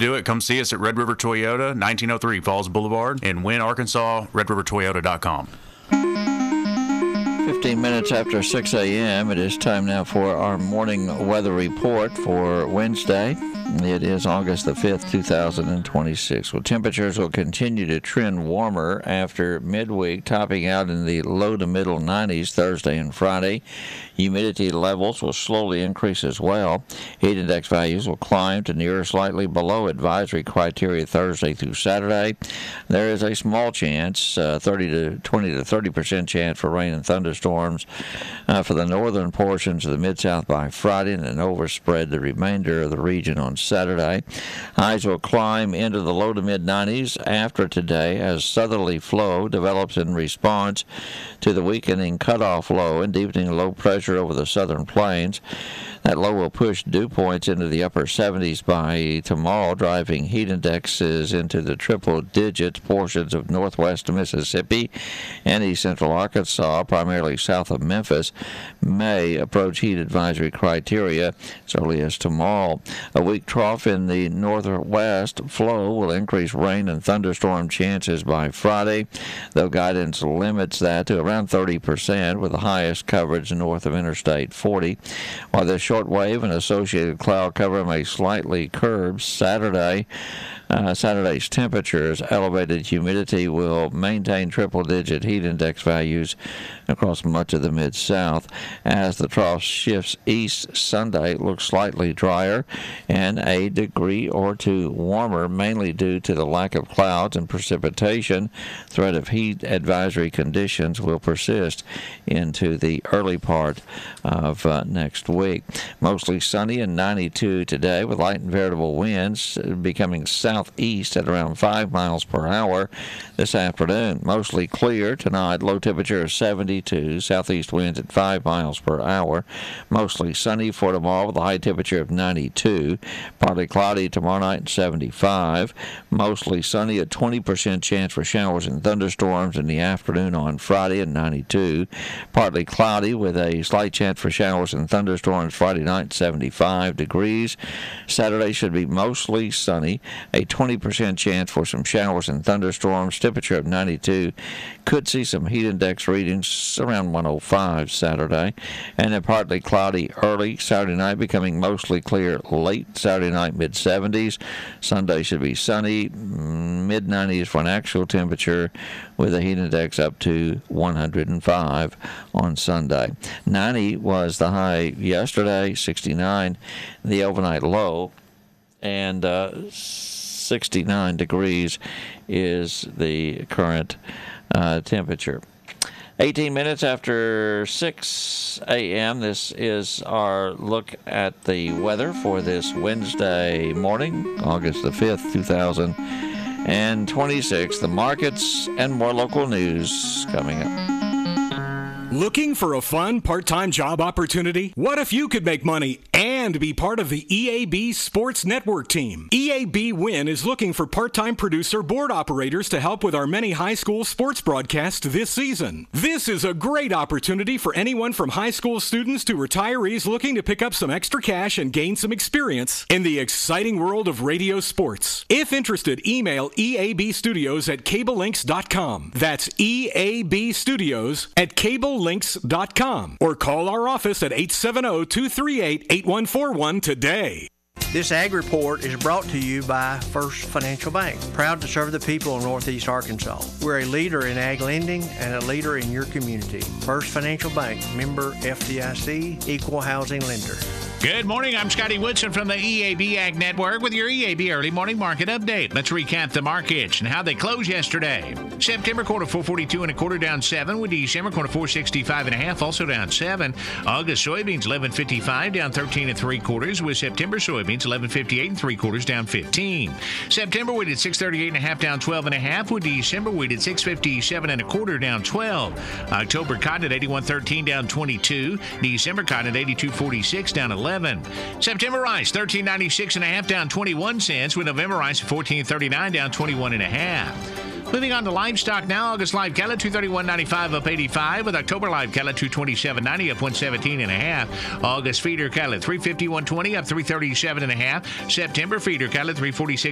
do it, come see us at Red River Toyota, 1903 Falls Boulevard in Wynne, Arkansas, redrivertoyota.com. 15 minutes after 6 a.m., it is time now for our morning weather report for Wednesday. It is August the 5th, 2026. Well, temperatures will continue to trend warmer after midweek, topping out in the low to middle 90s Thursday and Friday. Humidity levels will slowly increase as well. Heat index values will climb to near or slightly below advisory criteria Thursday through Saturday. There is a small chance, 20 to 30% chance for rain and thunderstorms for the northern portions of the Mid-South by Friday, and then overspread the remainder of the region on Saturday. Highs will climb into the low to mid-90s after today as southerly flow develops in response to the weakening cutoff low and deepening low pressure over the southern plains. That low will push dew points into the upper 70s by tomorrow, driving heat indexes into the triple digits. Portions of northwest Mississippi and east central Arkansas, primarily south of Memphis, may approach heat advisory criteria as early as tomorrow. A weak trough in the northwest flow will increase rain and thunderstorm chances by Friday, though guidance limits that to around 30%, with the highest coverage north of Interstate 40. While this short wave and associated cloud cover may slightly curb Saturday's temperatures, elevated humidity will maintain triple-digit heat index values across much of the Mid-South. As the trough shifts east, Sunday looks slightly drier and a degree or two warmer, mainly due to the lack of clouds and precipitation. Threat of heat advisory conditions will persist into the early part of next week. Mostly sunny and 92 today, with light and variable winds becoming southeast at around 5 miles per hour this afternoon. Mostly clear tonight, low temperature of 72, southeast winds at 5 miles per hour. Mostly sunny for tomorrow with a high temperature of 92. Partly cloudy tomorrow night at 75. Mostly sunny, a 20% chance for showers and thunderstorms in the afternoon on Friday at 92. Partly cloudy with a slight chance for showers and thunderstorms Friday night, 75 degrees. Saturday should be mostly sunny, a 20% chance for some showers and thunderstorms, temperature of 92. Could see some heat index readings around 105 Saturday. And then partly cloudy early Saturday night, becoming mostly clear late Saturday night, mid-70s. Sunday should be sunny, mid-90s for an actual temperature, with a heat index up to 105 on Sunday. 90 was the high yesterday, 69 the overnight low, and 69 degrees is the current temperature. 18 minutes after 6 a.m., this is our look at the weather for this Wednesday morning, August the 5th, 2026. The markets and more local news coming up. Looking for a fun part-time job opportunity? What if you could make money and be part of the EAB Sports Network team? EAB Wynne is looking for part-time producer board operators to help with our many high school sports broadcasts this season. This is a great opportunity for anyone from high school students to retirees looking to pick up some extra cash and gain some experience in the exciting world of radio sports. If interested, email eabstudios@cablelinks.com. That's eabstudios@cablelinks.com, or call our office at 870-238-8141 today. This Ag Report is brought to you by First Financial Bank, proud to serve the people of Northeast Arkansas. We're a leader in ag lending and a leader in your community. First Financial Bank, member FDIC, equal housing lender. Good morning. I'm Scotty Woodson from the EAB Ag Network with your EAB Early Morning Market Update. Let's recap the markets and how they closed yesterday. September quarter 442.25 down 7, with December quarter 465.5 also down 7. August soybeans 11.55 down 13.75, with September soybeans 11.58.75 down 15. September wheat at 638.5 down 12.5, with December wheat at 657.25 down 12. October cotton at 81.13 down 22. December cotton at 82.46 down 11. September rice, $13.96.5 down 21 cents, with November rice at $14.39 down 21.5. Moving on to livestock now. August live cattle $231.95 up 85, with October live cattle $227.90 up 117.5. August feeder cattle $351.20 up 337.5. September feeder cattle $346.